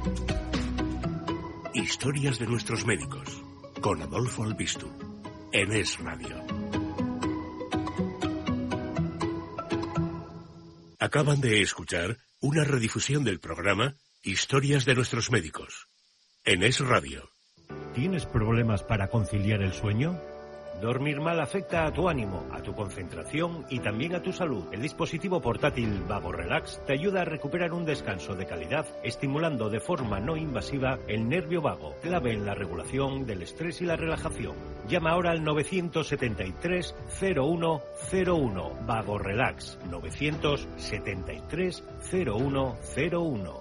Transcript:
Historias de nuestros médicos, con Adolfo Albistu, en Es Radio. Acaban de escuchar una redifusión del programa Historias de nuestros médicos, en Es Radio. ¿Tienes problemas para conciliar el sueño? Dormir mal afecta a tu ánimo, a tu concentración y también a tu salud. El dispositivo portátil Vago Relax te ayuda a recuperar un descanso de calidad, estimulando de forma no invasiva el nervio vago, clave en la regulación del estrés y la relajación. Llama ahora al 973 0101. Vago Relax 973 0101.